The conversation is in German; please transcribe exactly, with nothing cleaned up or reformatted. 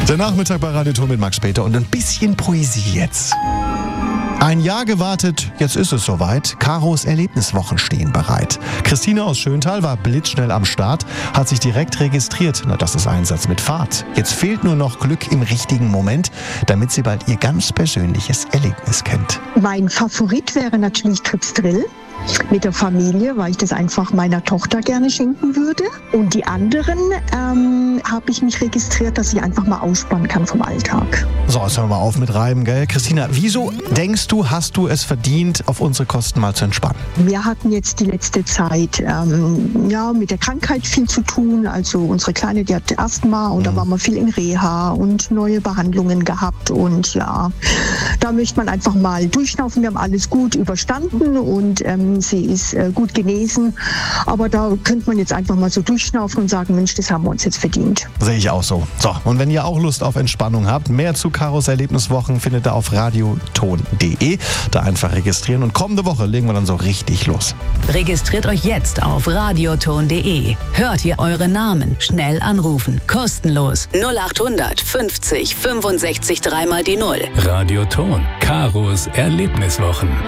Der Nachmittag bei Radio Ton mit Max Peter und ein bisschen Poesie jetzt. Ein Jahr gewartet, jetzt ist es soweit. Karos Erlebniswochen stehen bereit. Christine aus Schöntal war blitzschnell am Start, hat sich direkt registriert. Na, das ist Einsatz mit Fahrt. Jetzt fehlt nur noch Glück im richtigen Moment, damit sie bald ihr ganz persönliches Erlebnis kennt. Mein Favorit wäre natürlich Trips Drill mit der Familie, weil ich das einfach meiner Tochter gerne schenken würde. Und die anderen ähm, habe ich mich registriert, dass ich einfach mal ausspannen kann vom Alltag. So, jetzt hören wir mal auf mit Reiben, gell? Christina, wieso denkst du, hast du es verdient, auf unsere Kosten mal zu entspannen? Wir hatten jetzt die letzte Zeit ähm, ja, mit der Krankheit viel zu tun. Also unsere Kleine, die hat Asthma und mhm. da waren wir viel in Reha und neue Behandlungen gehabt. Und ja, da möchte man einfach mal durchschnaufen. Wir haben alles gut überstanden und ähm, sie ist äh, gut genesen. Aber da könnte man jetzt einfach mal so durchschnaufen und sagen, Mensch, das haben wir uns jetzt verdient. Sehe ich auch so. So, und wenn ihr auch Lust auf Entspannung habt, mehr zu Karos Erlebniswochen findet ihr auf radioton punkt de. Da einfach registrieren und kommende Woche legen wir dann so richtig los. Registriert euch jetzt auf radioton punkt de. Hört ihr eure Namen, schnell anrufen, kostenlos null achthundert fünfzig fünfundsechzig dreimal die Null. Radio Ton, Karos Erlebniswochen.